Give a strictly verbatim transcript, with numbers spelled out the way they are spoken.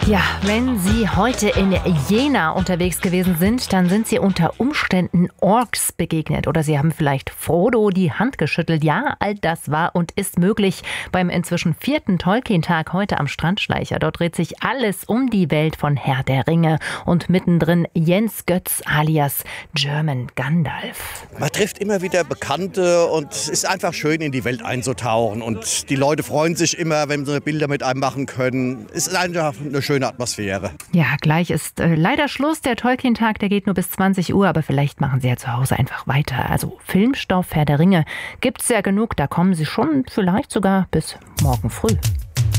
Ja, wenn Sie heute in Jena unterwegs gewesen sind, dann sind Sie unter Umständen Orks begegnet. Oder Sie haben vielleicht Frodo die Hand geschüttelt. Ja, all das war und ist möglich beim inzwischen vierten Tolkien-Tag heute am Strandschleicher. Dort dreht sich alles um die Welt von Herr der Ringe. Und mittendrin Jens Götz alias German Gandalf. Man trifft immer wieder Bekannte und es ist einfach schön, in die Welt einzutauchen. Und die Leute freuen sich immer, wenn sie Bilder mit einem machen können. Es ist einfach eine schöne Atmosphäre. Ja, gleich ist äh, leider Schluss. Der Tolkien-Tag, der geht nur bis zwanzig Uhr, aber vielleicht machen Sie ja zu Hause einfach weiter. Also Filmstoff Herr der Ringe gibt's ja genug, da kommen Sie schon vielleicht sogar bis morgen früh.